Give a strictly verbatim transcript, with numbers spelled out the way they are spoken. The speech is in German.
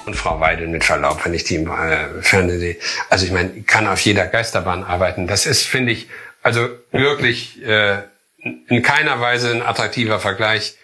Und Frau Weidel, mit Verlaub, wenn ich die im äh, Fernsehen sehe. Also ich meine, kann auf jeder Geisterbahn arbeiten. Das ist, finde ich, also wirklich äh, in keiner Weise ein attraktiver Vergleich